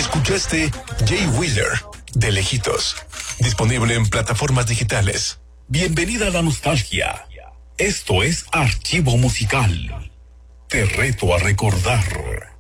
Escuchaste Jay Wheeler, de lejitos. Disponible en plataformas digitales. Bienvenida a la nostalgia. Esto es Archivo Musical. Te reto a recordar.